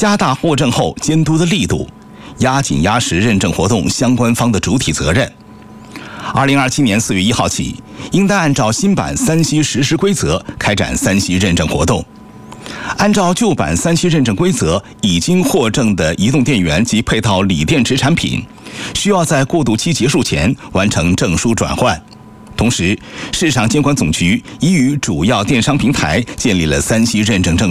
加大获证后监督的力度，压紧压实认证活动相关方的主体责任。2027年4月1号起，应当按照新版3C实施规则开展3C认证活动。按照旧版3C认证规则，已经获证的移动电源及配套锂电池产品，需要在过渡期结束前完成证书转换。同时，市场监管总局已与主要电商平台建立了3C认证证